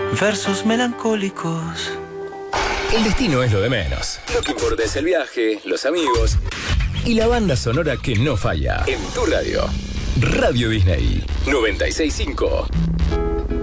versos melancólicos. El destino es lo de menos. Lo que importa es el viaje, los amigos y la banda sonora que no falla. En tu radio. Radio Disney 96.5.